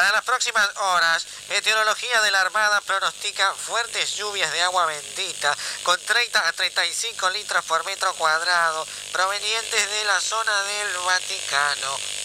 Para las próximas horas, Meteorología de la Armada pronostica fuertes lluvias de agua bendita con 30 a 35 litros por metro cuadrado provenientes de la zona del Vaticano.